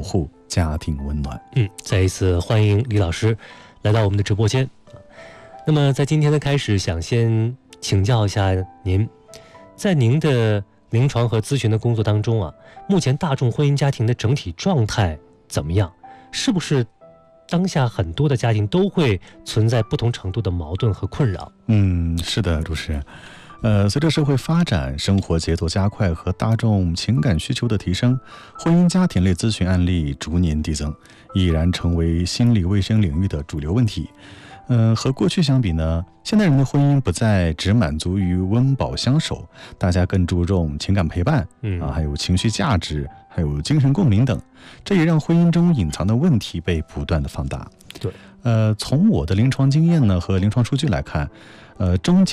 护家庭温暖。 再一次欢迎李老师来到我们的直播间。那么在今天的开始，想先请教一下您，在您的临床和咨询的工作当中啊，目前大众婚姻家庭的整体状态怎么样？是不是当下很多的家庭都会存在不同程度的矛盾和困扰？ 是的，主持人。随着社会发展，生活节奏加快和大众情感需求的提升，婚姻家庭类咨询案例逐年递增，已然成为心理卫生领域的主流问题。和过去相比呢，现代人的婚姻不再只满足于温饱相守，大家更注重情感陪伴，还有情绪价值，还有精神共鸣等，这也让婚姻中隐藏的问题被不断的放大。 对， 从我的临床经验呢和临床数据来看，中